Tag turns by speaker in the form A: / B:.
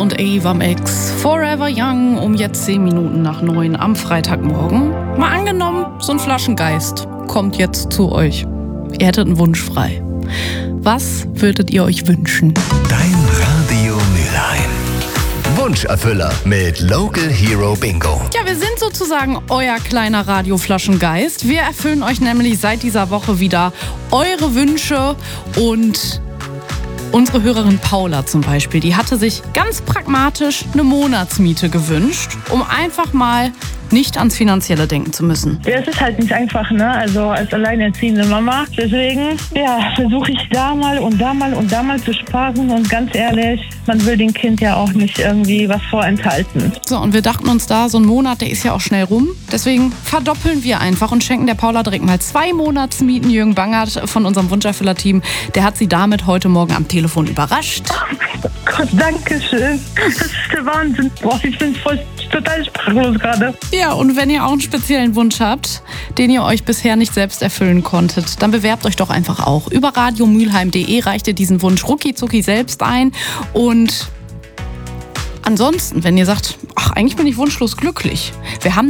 A: und Ava Max. Forever Young um jetzt 10 Minuten nach 9 am Freitagmorgen. Mal angenommen, so ein Flaschengeist kommt jetzt zu euch. Ihr hättet einen Wunsch frei. Was würdet ihr euch wünschen?
B: Dein Radio Mülheim. Wunscherfüller mit Local Hero Bingo.
A: Ja, wir sind sozusagen euer kleiner Radioflaschengeist. Wir erfüllen euch nämlich seit dieser Woche wieder eure Wünsche. Und unsere Hörerin Paula zum Beispiel, die hatte sich ganz pragmatisch eine Monatsmiete gewünscht, um einfach mal nicht ans Finanzielle denken zu müssen.
C: Ja, es ist halt nicht einfach, ne? Also als alleinerziehende Mama. Deswegen, ja, versuche ich da mal und da mal und da mal zu sparen. Und ganz ehrlich, man will dem Kind ja auch nicht irgendwie was vorenthalten.
A: So, und wir dachten uns da, so ein Monat, der ist ja auch schnell rum. Deswegen verdoppeln wir einfach und schenken der Paula direkt mal 2 Monatsmieten. Jürgen Bangert von unserem Wunscherfüller-Team, der hat sie damit heute Morgen am Telefon überrascht.
C: Oh Gott, danke schön. Das ist der Wahnsinn. Boah, ich bin total sprachlos gerade.
A: Ja, und wenn ihr auch einen speziellen Wunsch habt, den ihr euch bisher nicht selbst erfüllen konntet, dann bewerbt euch doch einfach auch. Über radiomülheim.de reicht ihr diesen Wunsch rucki-zucki selbst ein. Und ansonsten, wenn ihr sagt, ach, eigentlich bin ich wunschlos glücklich, wir haben